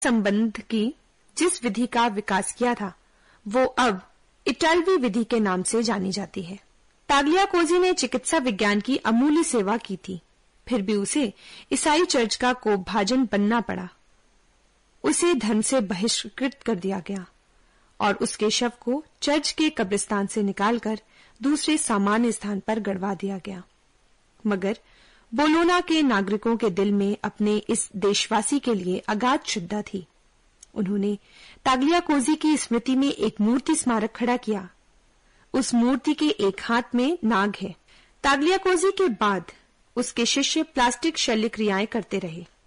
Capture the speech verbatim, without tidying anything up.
संबंध की जिस विधि का विकास किया था वो अब इटालवी विधि के नाम से जानी जाती है। ताग्लियाकोज़ी ने चिकित्सा विज्ञान की अमूल्य सेवा की थी, फिर भी उसे ईसाई चर्च का कोपभाजन बनना पड़ा। उसे धर्म से बहिष्कृत कर दिया गया और उसके शव को चर्च के कब्रिस्तान से निकालकर दूसरे सामान्य स्थान पर गड़वा दिया गया। मगर बोलोना के नागरिकों के दिल में अपने इस देशवासी के लिए अगाध श्रद्धा थी। उन्होंने ताग्लियाकोज़ी की स्मृति में एक मूर्ति स्मारक खड़ा किया। उस मूर्ति के एक हाथ में नाग है। ताग्लियाकोज़ी के बाद उसके शिष्य प्लास्टिक शल्य क्रियाएं करते रहे।